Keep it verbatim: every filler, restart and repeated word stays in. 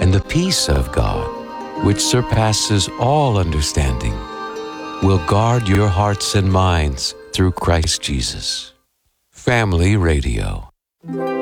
And the peace of God, which surpasses all understanding, will guard your hearts and minds through Christ Jesus. Family Radio.